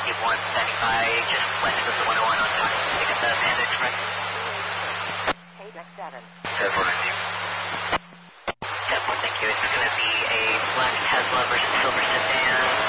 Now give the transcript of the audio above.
keep 1 standing by, just west of the 101 on top. Pick up the Panda Express. Next 7. 7-4, thank you. It's going to be a black Tesla versus silver sedan.